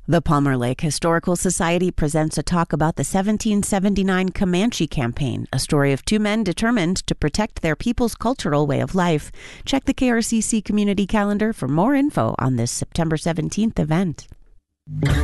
The Palmer Lake Historical Society presents a talk about the 1779 Comanche Campaign, a story of two men determined to protect their people's cultural way of life. Check the KRCC community calendar for more info on this September 17th event.